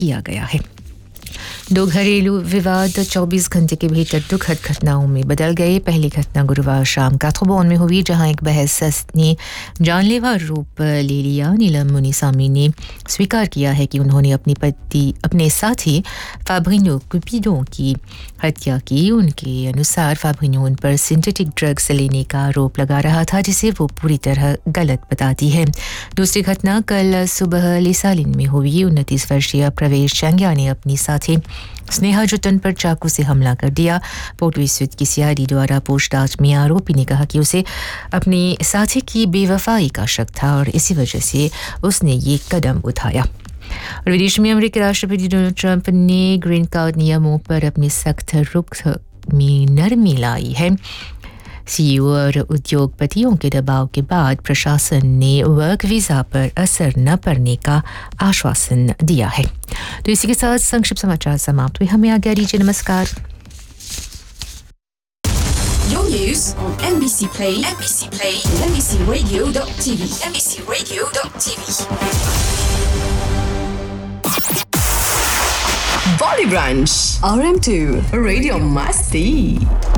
किया गया है। 2 घरेलू विवाद 24 घंटे के भीतर दुखद घटनाओं में बदल गए। पहली घटना गुरुवार शाम काथगोबन में हुई, जहां एक बहस ने जानलेवा रूप ले लिया। नीलम मुनीसामी ने स्वीकार किया है कि उन्होंने अपने साथी फाब्रिनो कुपिडो की हत्या की। उनके अनुसार फाब्रिनो उन पर सिंथेटिक ड्रग्स लेने का आरोप लगा रहा था, जिसे वो पूरी तरह गलत बताती है। दूसरी घटना कल सुबह लिसालिन में हुई। 29 वर्षीय प्रवेश चंग्या ने अपनी साथी स्नेहा जुटन पर चाकू से हमला कर दिया। पोर्ट विस्वित की सीआईडी द्वारा पूछताछ में आरोपी ने कहा कि उसे अपनी साथी की बेवफाई का शक था और इसी वजह से उसने ये कदम उठाया। और विदेश में अमेरिकी राष्ट्रपति डोनाल्ड ट्रंप ने ग्रीन कार्ड नियमों पर अपने सख्त रुख में नरमी लाई है। सीईओ और उद्योगपतियों के दबाव के बाद प्रशासन ने वर्क वीज़ा पर असर न पड़ने का आश्वासन दिया है। तो इसी के साथ संक्षिप्त समाचार समाप्त हुए। हमें आज्ञा दीजिए। नमस्कार। Your news on NBC Play, and NBCRadio.tv, NBCRadio.tv. Body Branch, RM2, Radio Masti.